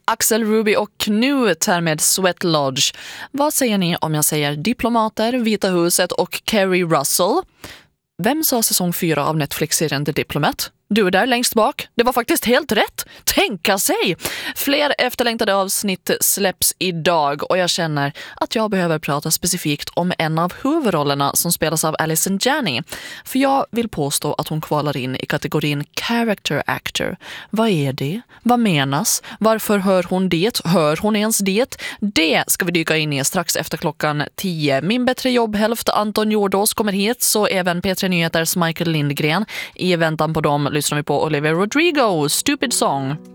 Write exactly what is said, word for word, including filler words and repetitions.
Axel, Ruby och Knut här med Sweat Lodge. Vad säger ni om jag säger diplomater, Vita huset och Kerry Russell? Vem sa säsong fyra av Netflix-serien The Diplomat? Du är där längst bak. Det var faktiskt helt rätt. Tänka sig! Fler efterlängtade avsnitt släpps idag och jag känner att jag behöver prata specifikt om en av huvudrollerna som spelas av Allison Janney. För jag vill påstå att hon kvalar in i kategorin character actor. Vad är det? Vad menas? Varför hör hon det? Hör hon ens det? Det ska vi dyka in i strax efter klockan tio. Min bättre jobbhälft Anton Jordås kommer hit, så även P tre Nyheters Michael Lindgren. I väntan på dem lyssnar vi på Olivia Rodrigo, Stupid Song.